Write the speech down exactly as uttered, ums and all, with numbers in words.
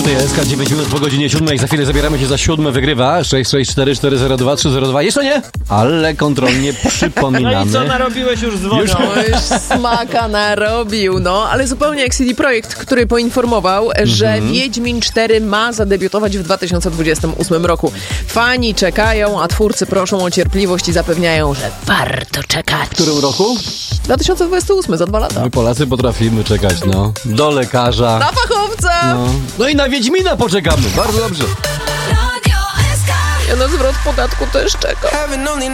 tutaj S K, dziewięć minut po godzinie siódmej. Za chwilę zabieramy się za siódme. Wygrywa sześć sześć cztery cztery zero dwa trzy zero dwa. Jeszcze nie? Ale kontrolnie przypominamy. No i co narobiłeś, już dzwonią. Już- No już smaka narobił, no, ale zupełnie jak C D Projekt, który poinformował, że Mhm. Wiedźmin cztery ma zadebiutować w dwa tysiące dwudziestym ósmym roku. Fani czekają, a twórcy proszą o cierpliwość i zapewniają, że warto czekać. W którym roku? dwa tysiące dwudziesty ósmy, za dwa lata. My Polacy potrafimy czekać, no. Do lekarza. Na fachowca! No, no i na Wiedźmina poczekamy. Bardzo dobrze. Radio S K. Ja na zwrot podatku też czekam. Heaven only